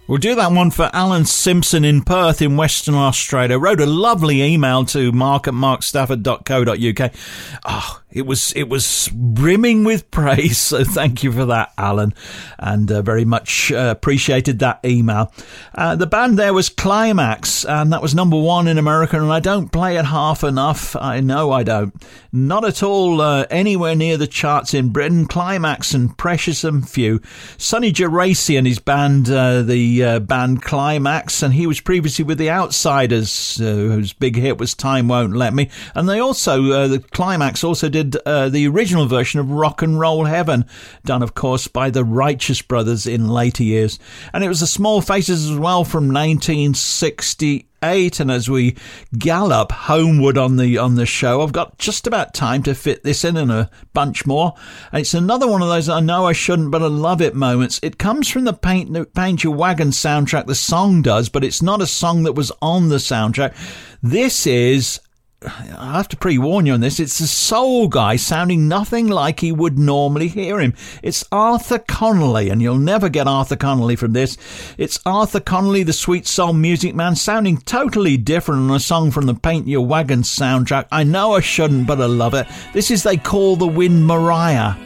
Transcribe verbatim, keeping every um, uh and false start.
We'll do that one for Alan Simpson in Perth in Western Australia. Wrote a lovely email to mark at mark stafford dot co dot uk. Oh, it was it was brimming with praise, so thank you for that, Alan, and uh, very much uh, appreciated that email. Uh, the band there was Climax, and that was number one in America, and I don't play it half enough. I know I don't. Not at all uh, anywhere near the charts in Britain. Climax and Precious and Few. Sonny Geraci and his band, uh, the uh, band Climax, and he was previously with the Outsiders, uh, whose big hit was Time Won't Let Me, and they also, uh, the Climax also did uh, the original version of Rock and Roll Heaven, done of course by the Righteous Brothers in later years, and it was the Small Faces as well from nineteen sixty-eight. And as we gallop homeward on the on the show, I've got just about time to fit this in and a bunch more. And it's another one of those I know I shouldn't, but I love it moments. It comes from the Paint, Paint Your Wagon soundtrack, the song does, but it's not a song that was on the soundtrack. This is... I have to pre-warn you on this. It's a soul guy sounding nothing like he would normally hear him. It's Arthur Connolly, and you'll never get Arthur Connolly from this. It's Arthur Connolly, the sweet soul music man, sounding totally different on a song from the Paint Your Wagon soundtrack. I know I shouldn't, but I love it. This is They Call the Wind Mariah.